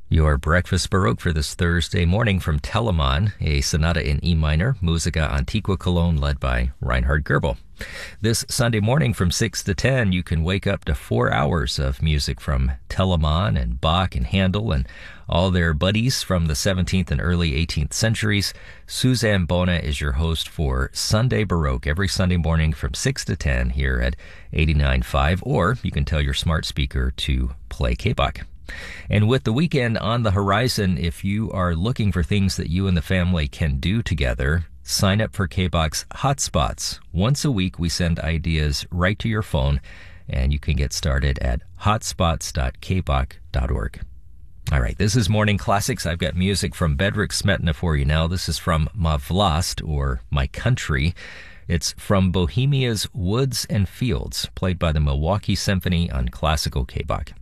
Your breakfast Baroque for this Thursday morning from Telemann, a sonata in E minor, Musica Antiqua Cologne, led by Reinhard Goebel. This Sunday morning from 6 to 10, you can wake up to 4 hours of music from Telemann and Bach and Handel and all their buddies from the 17th and early 18th centuries. Suzanne Bona is your host for Sunday Baroque every Sunday morning from 6 to 10 here at 89.5, or you can tell your smart speaker to play K-Bach. And with the weekend on the horizon, if you are looking for things that you and the family can do together, sign up for K-Bach's Hotspots. Once a week, we send ideas right to your phone, and you can get started at hotspots.kbach.org. All right, this is Morning Classics. I've got music from Bedřich Smetana for you now. This is from Ma Vlast, or My Country. It's from Bohemia's Woods and Fields, played by the Milwaukee Symphony on classical K-Bach.